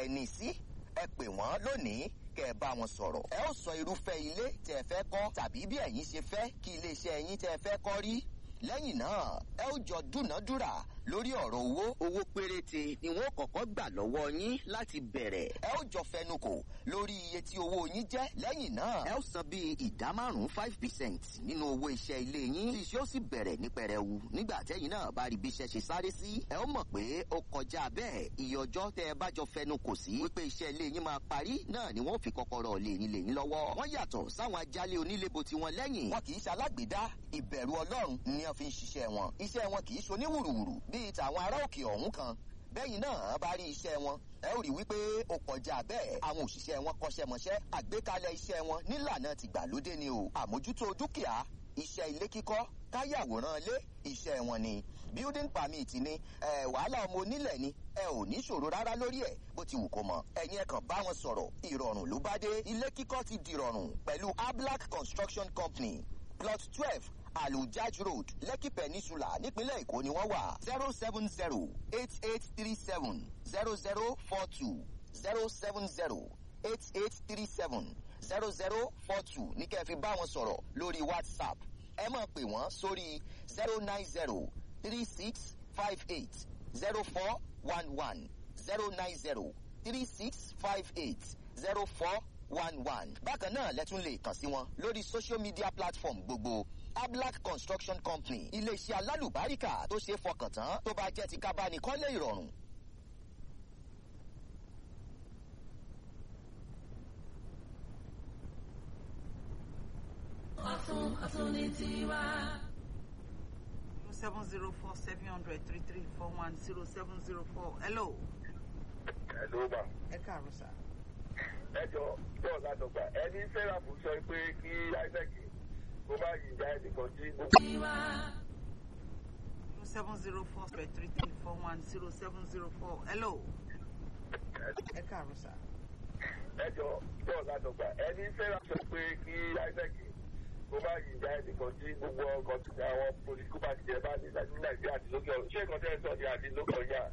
ẹ ní sí ẹ pè wọ́n lónìí kẹ́ ẹ bá wọn sọ̀rọ̀. ẹ ó sọ irúfẹ́ ilé tẹ́ ẹ fẹ́ kọ́ tàbí bí ẹ̀yin ṣe fẹ́ kí iléeṣẹ́ yín tẹ́ ẹ fẹ́ kọ́ rí. lẹ́yìn náà ẹ ó jọ dúnàádúrà lórí ọ̀rọ̀ owó péréte ni wọ́n kọ́kọ́ gbà lọ́wọ́ yín láti bẹ̀rẹ̀. ẹ ó jọ fẹnukò lórí iye tí owó yín jẹ́. lẹ́yìn náà ẹ ó san bíi ìdá 5% nínú owó iṣẹ́ ilé yín tí iṣẹ́ ó sì bẹ̀rẹ̀ ní pẹrẹwu. nígbà tẹ́yìn náà bá rí bí iṣẹ́ ṣe sáré sí ẹ ó mọ̀ pé ó kọjá bẹ́ẹ̀. iye ọjọ́ tẹ́ ẹ bá jọ fẹnukò sí wípé iṣẹ́ ilé yín máa parí náà ni wọ́n fi kọ́kọ́rọ́ lé yín lọ́wọ́. wọ́n yàtọ̀ sáwọn ajálẹ̀ onílebo tiwọn lẹ́yìn. wọn kì í ṣalágbèdá ìbẹ̀rù Ọlọ́run ni wọ́n fi ń ṣiṣẹ́ wọn. iṣẹ́ wọn kì í ṣoníwùrùwùrù bíi tàwọn ará òkè ọ̀hún kan. bẹ́yìn náà bá rí iṣẹ́ wọn ẹ ó rí wípé ó kọjá bẹ́ẹ̀. àwọn òṣìṣẹ́ wọn kọ́ṣẹ́mọṣẹ́. àgbékalẹ̀ iṣẹ́ wọn nílànà tìgbàlódé ni o. àmójútó dúkìá iṣẹ́ ilé kíkọ́ káyàwòrán ilé iṣẹ́ wọn ni. building permit ni wàhálà ọmọ onílẹ̀ ni ẹ ò ní ṣòro rárá lórí ẹ̀ bó ti wù kó mọ. ẹ̀yin ẹ kàn bá wọn sọ̀rọ̀ ìrọ̀rùn ló bá dé. ilé kíkọ́ ti dìrọ̀rùn pẹ̀lú Ablac Construction Company plot 12 Alujaj Road Lekki Peninsula nípínlẹ̀ Èkó ni wọ́n wà. 070-8837-0042 070-8837-0042 ní kẹ́ fi bá wọn sọ̀rọ̀ lórí WhatsApp. ẹ máa pè wọ́n sórí 090-3658-0411 090-3658-0411. bákan náà lẹ́tún lè kàn sí wọn lórí social media platform gbogbo. Ablac Construction Company iléeṣẹ́ alálùbáríkà tó ṣe é fọkàn tán tó bá jẹ́ ti kábánikọ́lé ìrọ̀rùn. ọ̀tún ní tiwa. 0704-700-3341 0704. Hello. Hello ma. Ẹ káàárọ̀ sà. Ẹ jọ bọ́ọ̀ látọ̀gbà ẹni sẹ́ráfù sọ pé kí INEC kó má yí ìjà ẹnìkan tí gbogbo. 0704-700-3341 0704. Hello. Ẹ káàárọ̀ sà. Ẹ jọ bọ́ọ̀ látọ̀gbà ẹni sẹ́ráfù sọ pé kí INEC kó má yí ìjà ẹnìkan tí gbogbo ọkọ̀ tí àwọn political party jẹ bá ní Nàìjíríà àti lókè ọ̀run. Ṣé nǹkan tẹ́ ẹ sọ ní àti lókè ọ̀yà?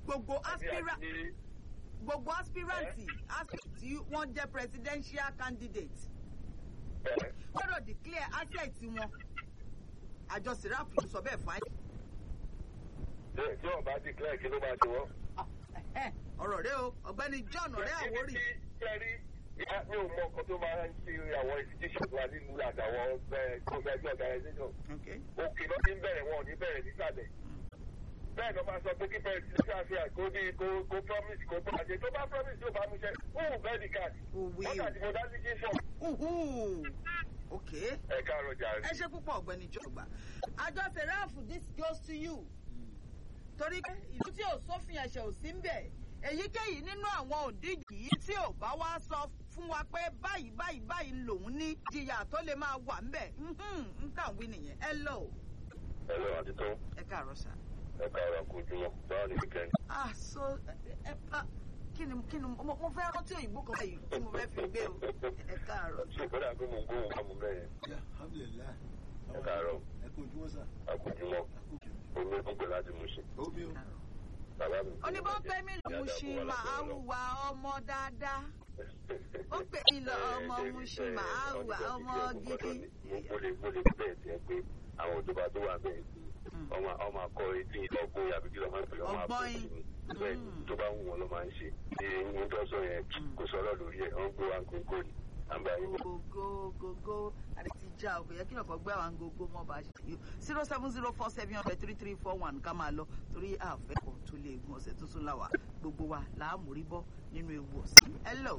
Gbogbo aspiranti tí wọ́n jẹ́ presidential candidate gbọ́dọ̀ declare asset wọn. àjọ sirap ló sọ bẹ́ẹ̀ fún ẹ. Tí wọ́n bá declare kí ló máa ṣe wọ́n. ọ̀rọ̀ rẹ o ọ̀gbẹ́ni John ọ̀rẹ́ Àwórì. mi ò mọ nǹkan tó máa ń ṣe àwọn institutions wa nílùú àtàwọn commercial organization. òkè ló ti ń bẹ̀rẹ̀ wọn ò ní bẹ̀rẹ̀ nísàlẹ̀. bẹ́ẹ̀ ló máa sọ pé kí bẹ́ẹ̀ sí àfihàn kó promise kó tó àṣẹ tó bá promise yóò bá mú ṣe bẹ́ẹ̀ ni káàdì wọ́n kàdí mo dá sí kí sọ. ok ẹ káàárọ̀ jàre. ẹ ṣe púpọ̀ ọ̀gbẹ́ni jọ̀gbà. àjọ sẹ̀ráàfù this goes to you. torí pé ìlú tí ò sófin ẹ̀ṣẹ̀ ò sí ń bẹ̀ èyíkéyìí nínú àwọn òǹdíje yìí tí ò bá wá sọ fún wa pé báyìí lòun ní jìyà tó lè máa wà ń bẹ̀ ń tàn wí nìyẹn. Hello àti tó. ẹ káàárọ̀ sà. ẹ káàárọ̀ kò jùmọ̀ báwo ni weekend. so kí ni mo fẹ́ rántí òyìnbó kan báyìí tí mo fẹ́ fi gbé o. ẹ káàárọ̀. ṣé ìpínlẹ̀ àgbẹ̀ mò ń gbóhùn fún mi bẹ́ẹ̀. alhamdulilayi. ẹ káàárọ̀. ẹ kò jùmọ̀ sà. a kò jùmọ̀ omi ó gbẹ láti mú ṣe. omi o. bàbá mi. oníbó pé mi lọ mú ṣì máa hùwà ọmọ dáadáa. ó pè mí lọ ọmọ mú ṣì máa hùwà ọmọ gidi. mo lè bẹ́ẹ̀ tiẹ̀ pé àwọn òjòba tó wà bẹ́ẹ̀ ọmọ akọ etí ìtọ́gbó àbíkí lọ́mọ ìpè ọmọ akọ bẹ́ẹ̀ tó bá wù wọn ló máa ń ṣe ní tó sọ yẹn kò sọ̀rọ̀ lórí ẹ̀ wọ́n gbé wa gbogbo ni àgbà yín. gogo àti ti já o kò yẹ kí ọkọ̀ gbé àwọn gogo mọ́ bá a ṣe yìí 07047003341 ká máa lọ torí àfẹ́kọ̀ọ́ tó lè gun ọ̀sẹ̀ tuntun láwà gbogbo wa làámúrí bọ́ nínú ewu ọ̀sẹ̀. Hello.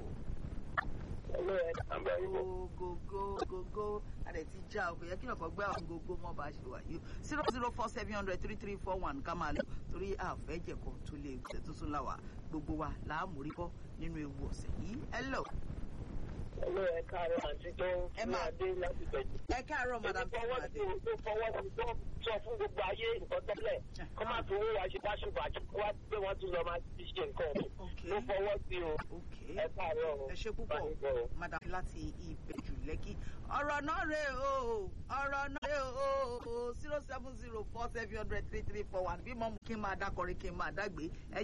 Gogo àti ti já o kò yẹ kí ọkọ̀ gbé àwọn gogo mọ́ bá a ṣe wà yìí 07047003341 ká máa lọ torí àfẹ́jẹ̀kọ̀ tó lè gun ọ̀sẹ̀ tuntun láwà gbogbo wa làámúrí bọ́ nínú ewu ọ̀sẹ̀ yìí. Hello. ẹ káàárọ̀ àǹtí tó ń adé láti bẹ̀jù. ẹ káàárọ̀ madam tó ń adé. tó fọwọ́ sí tó sọ fún gbogbo ayé nǹkan tẹ́lẹ̀ kó má fi owó wa ṣe báṣubàṣu kó wá pé wọ́n tún lọ máa ti ṣe nǹkan ló fọwọ́ sí o. ẹ káàárọ̀. ẹ ṣe púpọ̀ madam láti Ìbẹ̀jú Lẹ́kì. ọ̀rọ̀ náà rè o 07047003341 bí mo mú kí n máa dákọrin kí n máa dágbé.